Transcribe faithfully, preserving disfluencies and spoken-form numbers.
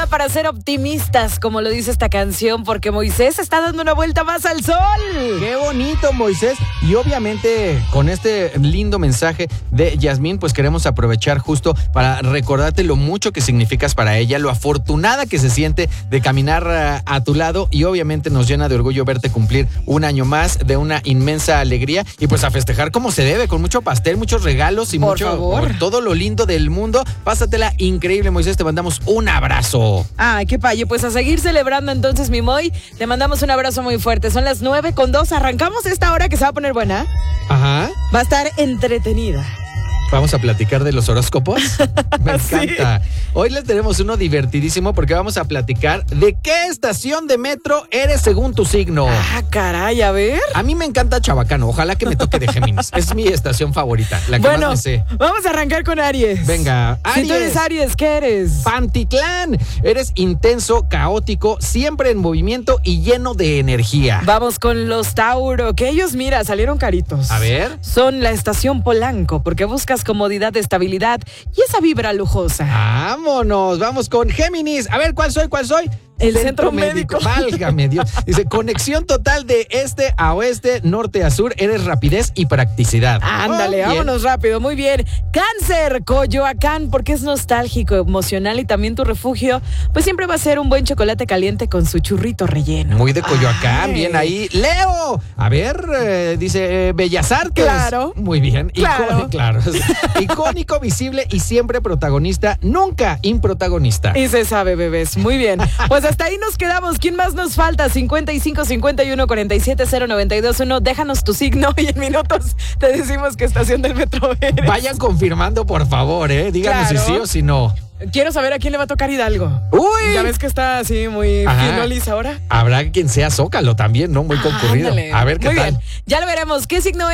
día para ser optimistas, como lo dice esta canción, porque Moisés está dando una vuelta más al sol. ¡Qué bonito, Moisés! Y obviamente con este lindo mensaje de Yasmín, pues queremos aprovechar justo para recordarte lo mucho que significas para ella, lo afortunada que se siente de caminar a, a tu lado, y obviamente nos llena de orgullo verte cumplir un año más, de una inmensa alegría, y pues a festejar como se debe, con mucho pastel, muchos regalos y por mucho favor. Por todo lo lindo del mundo. Pásatela increíble, Moisés, te mandamos un abrazo. Ay, qué payo, pues a seguir celebrando entonces, mi Moy, te mandamos un abrazo muy fuerte. Son las nueve con dos, arrancamos esta hora que se va a poner buena. Ajá. Va a estar entretenida. Vamos a platicar de los horóscopos. Me encanta. Sí. Hoy les tenemos uno divertidísimo porque vamos a platicar de qué estación de metro eres según tu signo. Ah, caray, a ver. A mí me encanta Chabacano. Ojalá que me toque de Géminis. Es mi estación favorita, la que bueno, más me sé. Vamos a arrancar con Aries. Venga, Aries. Si tú eres Aries, ¿qué eres? Pantitlán. Eres intenso, caótico, siempre en movimiento y lleno de energía. Vamos con los Tauro, que ellos, mira, salieron caritos. A ver. Son la estación Polanco, porque buscas comodidad, estabilidad y esa vibra lujosa. Vámonos, vamos con Géminis. A ver, ¿cuál soy? ¿Cuál soy? El centro, centro médico. médico. Válgame Dios. Dice, conexión total de este a oeste, norte a sur. Eres rapidez y practicidad. Ándale, oh, vámonos rápido. Muy bien. Cáncer, Coyoacán, porque es nostálgico, emocional y también tu refugio. Pues siempre va a ser un buen chocolate caliente con su churrito relleno. Muy de Coyoacán, Ay. Bien ahí. Leo, a ver, eh, dice eh, Bellas Artes. Claro. Muy bien. Claro. Icónico, claro. Icónico, visible y siempre protagonista, nunca improtagonista. Y se sabe, bebés. Muy bien. Pues hasta ahí nos quedamos. ¿Quién más nos falta? cincuenta y cinco, cincuenta y uno, cuarenta y siete, cero, noventa y dos, uno. Déjanos tu signo y en minutos te decimos qué estación del metro eres. Vayan confirmando, por favor, ¿eh? Díganos claro. si sí o si no. Quiero saber a quién le va a tocar Hidalgo. Uy. Ya ves que está así muy finolis ahora. Habrá quien sea Zócalo también, ¿no? Muy concurrido. Ándale. A ver qué muy tal. Bien. Ya lo veremos. ¿Qué signo es?